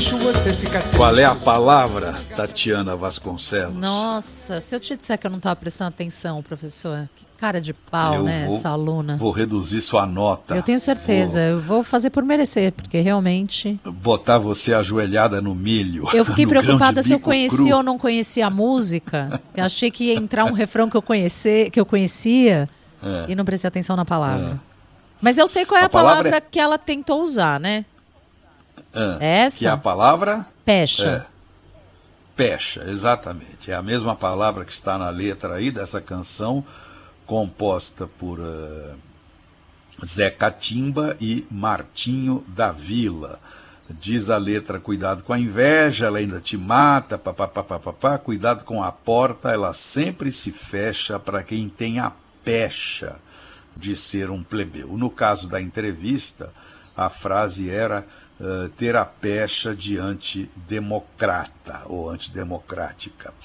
bicho você fica triste. Qual é a palavra, Tatiana Vasconcelos? Nossa, se eu te disser que eu não estava prestando atenção, professor, que cara de pau, né, essa aluna. Vou reduzir sua nota. Eu tenho certeza, eu vou fazer por merecer, porque realmente... Botar você ajoelhada no milho. Eu fiquei preocupada se eu conhecia cru. ou não conhecia a música. Eu achei que ia entrar um refrão que eu conhecia e não prestei atenção na palavra. Mas eu sei qual é a palavra que ela tentou usar, né? Essa? Que é a palavra? Pecha. Pecha, exatamente. É a mesma palavra que está na letra aí dessa canção, composta por Zé Catimba e Martinho da Vila. Diz a letra: cuidado com a inveja, ela ainda te mata, papapá, cuidado com a porta, ela sempre se fecha para quem tem a pecha de ser um plebeu. No caso da entrevista, a frase era ter a pecha de antidemocrata ou antidemocrática.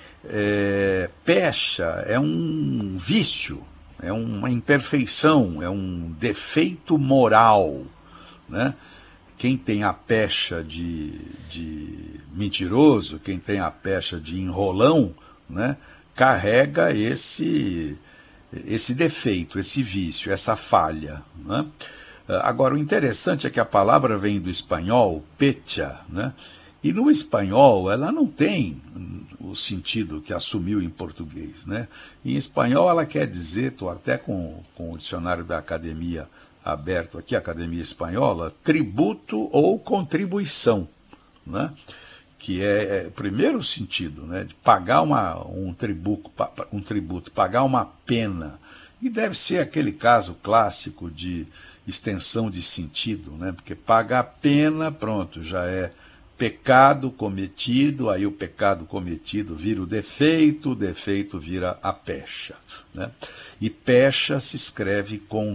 Pecha é um vício, é uma imperfeição, é um defeito moral, né? Quem tem a pecha de mentiroso, quem tem a pecha de enrolão, né, carrega esse defeito, esse vício, essa falha, né? Agora, o interessante é que a palavra vem do espanhol, pecha, né? E no espanhol ela não tem o sentido que assumiu em português, né? Em espanhol ela quer dizer, estou até com o dicionário da Academia aberto aqui, Academia Espanhola, tributo ou contribuição, né? Que é o primeiro sentido, né? De pagar um tributo, pagar uma pena. E deve ser aquele caso clássico de extensão de sentido, né? Porque pagar a pena, pronto, já é pecado cometido, aí o pecado cometido vira o defeito vira a pecha, né? E pecha se escreve com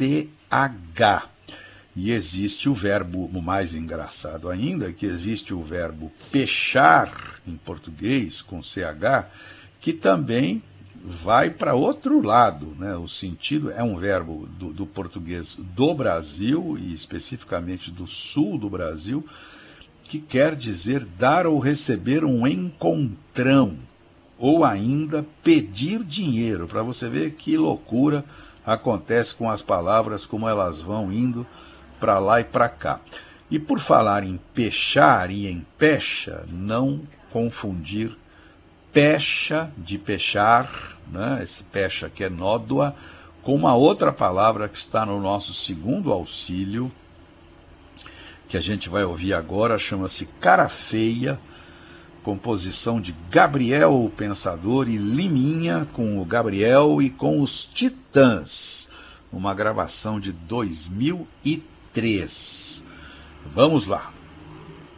CH. E existe o verbo, o mais engraçado ainda, que existe o verbo pechar, em português, com CH, que também vai para outro lado, né? O sentido é um verbo do português do Brasil, e especificamente do sul do Brasil, que quer dizer dar ou receber um encontrão, ou ainda pedir dinheiro, para você ver que loucura acontece com as palavras, como elas vão indo para lá e para cá. E por falar em pechar e em pecha, não confundir pecha de pechar, né? Esse pecha que é nódoa, com uma outra palavra que está no nosso segundo auxílio, que a gente vai ouvir agora, chama-se cara feia, composição de Gabriel o Pensador e Liminha, com o Gabriel e com os Titãs, uma gravação de 2003. Vamos lá.